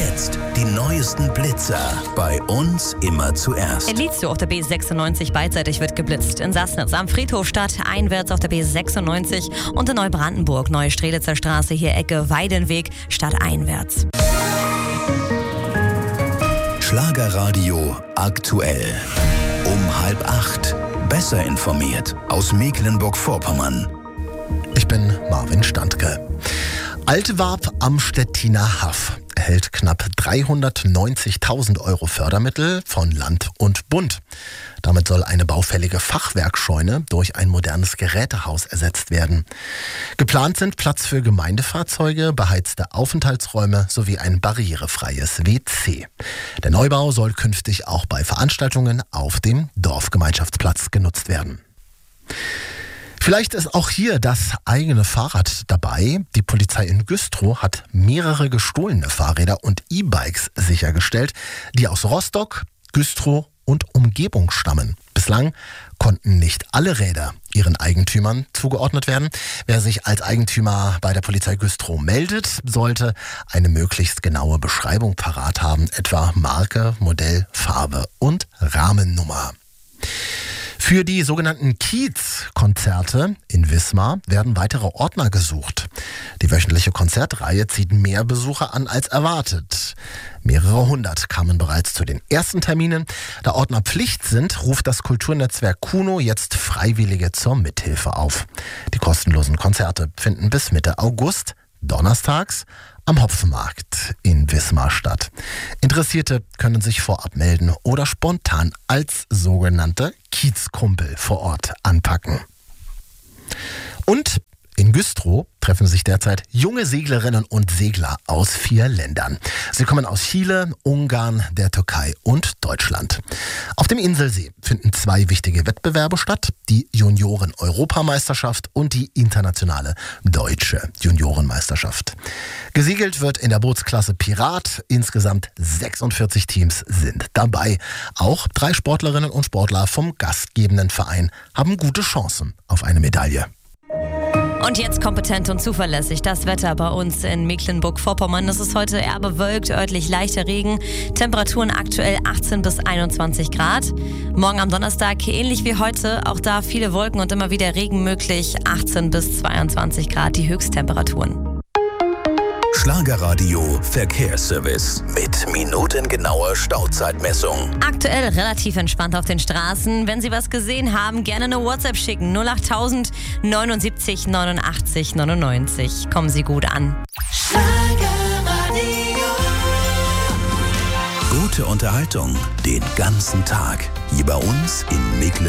Jetzt die neuesten Blitzer. Bei uns immer zuerst. In Lietzow auf der B96 beidseitig wird geblitzt. In Sassnitz am Friedhof stadteinwärts auf der B96 und in Neubrandenburg Neue Strelitzer Straße hier Ecke Weidenweg stadteinwärts. Schlagerradio aktuell. Um 7:30. Besser informiert aus Mecklenburg-Vorpommern. Ich bin Marvin Standke. Altwarp am Stettiner Haff erhält knapp 390.000 Euro Fördermittel von Land und Bund. Damit soll eine baufällige Fachwerkscheune durch ein modernes Gerätehaus ersetzt werden. Geplant sind Platz für Gemeindefahrzeuge, beheizte Aufenthaltsräume sowie ein barrierefreies WC. Der Neubau soll künftig auch bei Veranstaltungen auf dem Dorfgemeinschaftsplatz genutzt werden. Vielleicht ist auch hier das eigene Fahrrad dabei. Die Polizei in Güstrow hat mehrere gestohlene Fahrräder und E-Bikes sichergestellt, die aus Rostock, Güstrow und Umgebung stammen. Bislang konnten nicht alle Räder ihren Eigentümern zugeordnet werden. Wer sich als Eigentümer bei der Polizei Güstrow meldet, sollte eine möglichst genaue Beschreibung parat haben, etwa Marke, Modell, Farbe und Rahmennummer. Für die sogenannten Kiez-Konzerte in Wismar werden weitere Ordner gesucht. Die wöchentliche Konzertreihe zieht mehr Besucher an als erwartet. Mehrere hundert kamen bereits zu den ersten Terminen. Da Ordner Pflicht sind, ruft das Kulturnetzwerk Kuno jetzt Freiwillige zur Mithilfe auf. Die kostenlosen Konzerte finden bis Mitte August donnerstags am Hopfenmarkt in Wismar statt. Interessierte können sich vorab melden oder spontan als sogenannte Kiezkumpel vor Ort anpacken. Und in Güstrow treffen sich derzeit junge Seglerinnen und Segler aus 4 Ländern. Sie kommen aus Chile, Ungarn, der Türkei und Deutschland. Auf dem Inselsee finden 2 wichtige Wettbewerbe statt: die Junioren-Europameisterschaft und die internationale Deutsche Juniorenmeisterschaft. Gesegelt wird in der Bootsklasse Pirat. Insgesamt 46 Teams sind dabei. Auch 3 Sportlerinnen und Sportler vom gastgebenden Verein haben gute Chancen auf eine Medaille. Und jetzt kompetent und zuverlässig das Wetter bei uns in Mecklenburg-Vorpommern. Es ist heute eher bewölkt, örtlich leichter Regen. Temperaturen aktuell 18 bis 21 Grad. Morgen am Donnerstag ähnlich wie heute, auch da viele Wolken und immer wieder Regen möglich. 18 bis 22 Grad die Höchsttemperaturen. Schlagerradio Verkehrsservice mit minutengenauer Stauzeitmessung. Aktuell relativ entspannt auf den Straßen. Wenn Sie was gesehen haben, gerne eine WhatsApp schicken. 08000 79 89 99. Kommen Sie gut an. Gute Unterhaltung den ganzen Tag. Hier bei uns in Mecklenburg.